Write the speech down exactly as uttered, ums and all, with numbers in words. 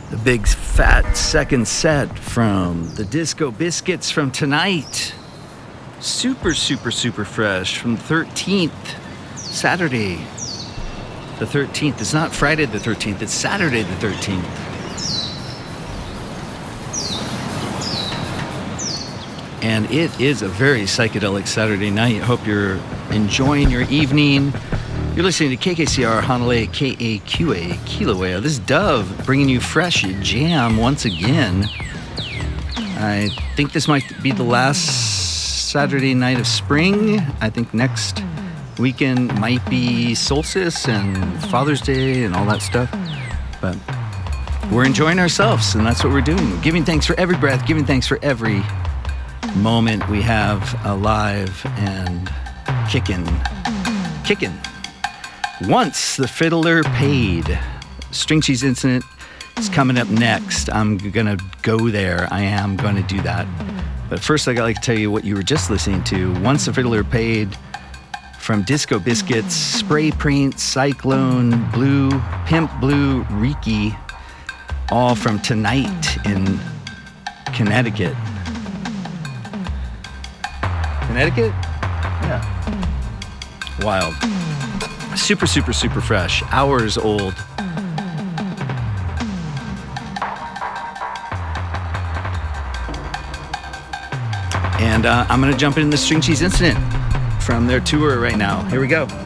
The big fat second set from the Disco Biscuits from tonight. Super, super, super fresh from the thirteenth, Saturday the thirteenth. It's not Friday the thirteenth, it's Saturday the thirteenth. And it is a very psychedelic Saturday night. Hope you're enjoying your evening. You're listening to K K C R Honolulu, K A Q A, Kilauea. This is Dove bringing you fresh jam once again. I think this might be the last Saturday night of spring. I think next weekend might be solstice and Father's Day and all that stuff. But we're enjoying ourselves, and that's what we're doing. Giving thanks for every breath, giving thanks for every moment we have alive and kicking. Kicking. Once the Fiddler Paid. String Cheese Incident is coming up next. I'm going to go there. I am going to do that. But first, I'd like to tell you what you were just listening to. Once the Fiddler Paid from Disco Biscuits, Spray Paint, Cyclone, Blue, Pimp Blue, Riki, all from tonight in Connecticut. Connecticut? Yeah. Wild. Super, super, super fresh. Hours old. And uh, I'm going to jump into the String Cheese Incident from their tour right now. Here we go.